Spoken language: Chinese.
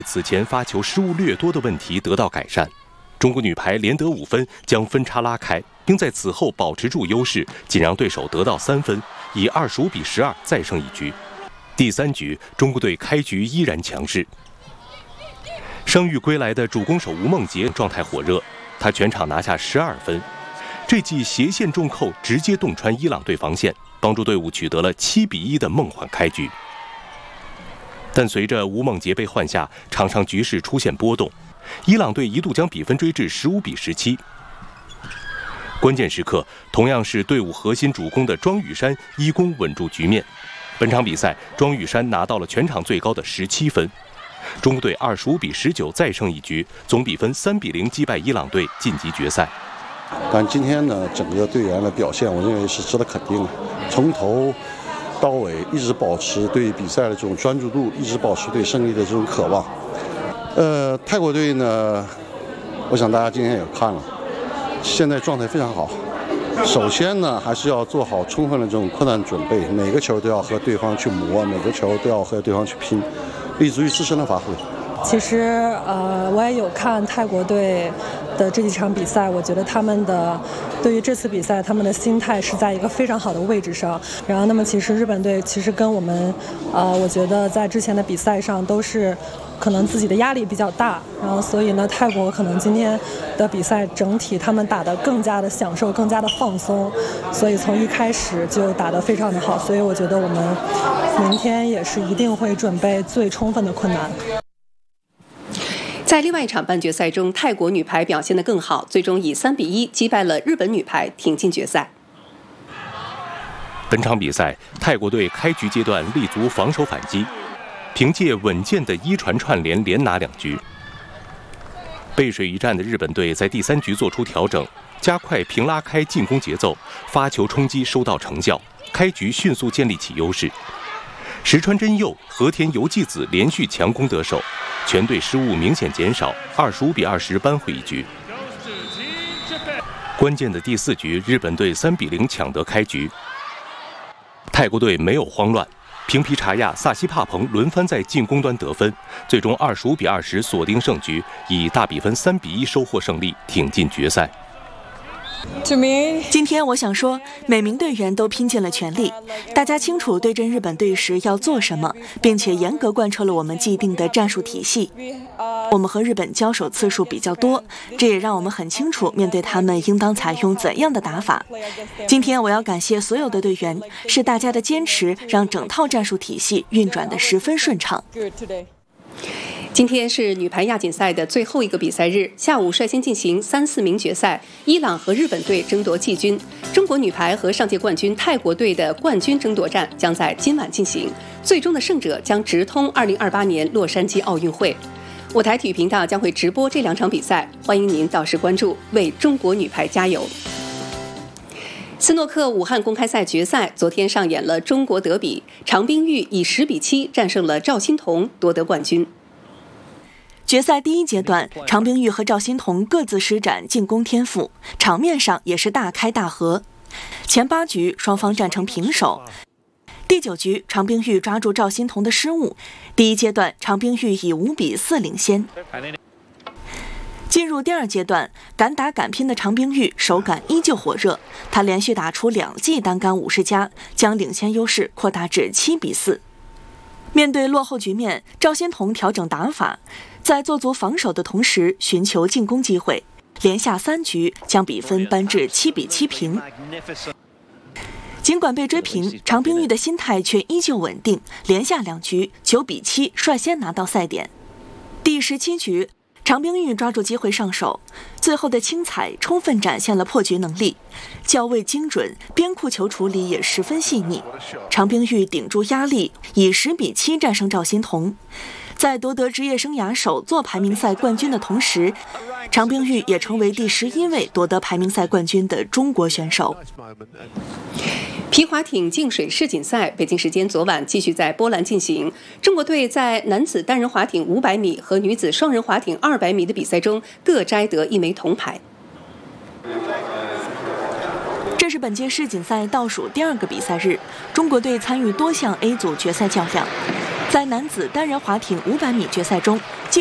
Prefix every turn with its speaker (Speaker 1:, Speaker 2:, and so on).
Speaker 1: 此前发球失误略多的问题得到改善。中国女排连得5分，将分差拉开，并在此后保持住优势，仅让对手得到3分，以25比12再胜一局。第3局，中国队开局依然强势。伤愈归来的主攻手吴梦洁状态火热，她全场拿下12分。这记斜线重扣直接洞穿伊朗队防线，帮助队伍取得了7比1的梦幻开局。但随着吴梦洁被换下，场上局势出现波动，伊朗队一度将比分追至15比17。关键时刻，同样是队伍核心主攻的庄雨珊一攻稳住局面。本场比赛，庄雨珊拿到了全场最高的17分。中国队25比19再胜一局，总比分3比0击败伊朗队，晋级决赛。
Speaker 2: 但今天呢，整个队员的表现，我认为是值得肯定的。从头到尾一直保持对比赛的这种专注度，一直保持对胜利的这种渴望。泰国队呢，我想大家今天也看了，现在状态非常好。首先呢，还是要做好充分的这种困难准备，每个球都要和对方去磨，每个球都要和对方去拼，立足于自身的发挥。
Speaker 3: 其实我也有看泰国队的这几场比赛，我觉得他们的对于这次比赛，他们的心态是在一个非常好的位置上。然后，那么其实日本队其实跟我们我觉得在之前的比赛上都是可能自己的压力比较大，然后所以呢，泰国可能今天的比赛整体他们打得更加的享受，更加的放松，所以从一开始就打得非常的好。所以我觉得我们明天也是一定会准备最充分的困难。
Speaker 4: 在另外一场半决赛中，泰国女排表现得更好，最终以3比1击败了日本女排，挺进决赛。
Speaker 1: 本场比赛，泰国队开局阶段立足防守反击，凭借稳健的一传串联连拿2局。背水一战的日本队在第3局做出调整，加快平拉开进攻节奏，发球冲击收到成效，开局迅速建立起优势。石川真佑、和田由纪子连续强攻得手，全队失误明显减少，25比20扳回一局。关键的第4局，日本队3比0抢得开局。泰国队没有慌乱，平皮查亚、萨西帕蓬轮番在进攻端得分，最终25比20锁定胜局，以大比分3比1收获胜利，挺进决赛。
Speaker 5: 今天我想说，每名队员都拼尽了全力，大家清楚对阵日本队时要做什么，并且严格贯彻了我们既定的战术体系。我们和日本交手次数比较多，这也让我们很清楚面对他们应当采用怎样的打法。今天我要感谢所有的队员，是大家的坚持让整套战术体系运转得十分顺畅。
Speaker 4: 今天是女排亚锦赛的最后一个比赛日，下午率先进行3、4名决赛，伊朗和日本队争夺季军，中国女排和上届冠军泰国队的冠军争夺战将在今晚进行，最终的胜者将直通2028年洛杉矶奥运会。我台体育频道将会直播这2场比赛，欢迎您到时关注，为中国女排加油。斯诺克武汉公开赛决赛昨天上演了中国德比，常冰玉以10比7战胜了赵欣彤，夺得冠军。
Speaker 5: 决赛第1阶段，常冰玉和赵欣彤各自施展进攻天赋，场面上也是大开大合。前8局双方战成平手。第9局，常冰玉抓住赵欣彤的失误，第1阶段常冰玉以5比4领先。进入第2阶段，敢打敢拼的常冰玉手感依旧火热，她连续打出2记单杆50加，将领先优势扩大至7比4。面对落后局面，赵欣彤调整打法，在做足防守的同时寻求进攻机会，连下3局将比分扳至7比7平。尽管被追平，常冰玉的心态却依旧稳定，连下2局9比7率先拿到赛点。第17局，常冰玉抓住机会上手，最后的轻踩充分展现了破局能力，较位精准，边库球处理也十分细腻。常冰玉顶住压力，以10比7战胜赵欣彤。在夺得职业生涯首座排名赛冠军的同时，常冰玉也成为第11位夺得排名赛冠军的中国选手。
Speaker 4: 皮划艇净水世锦赛北京时间昨晚继续在波兰进行，中国队在男子单人划艇500米和女子双人划艇200米的比赛中各摘得1枚铜牌。
Speaker 5: 这是本届世锦赛倒数第2个比赛日，中国队参与多项 A 组决赛较量。 在男子单人划艇500米决赛中，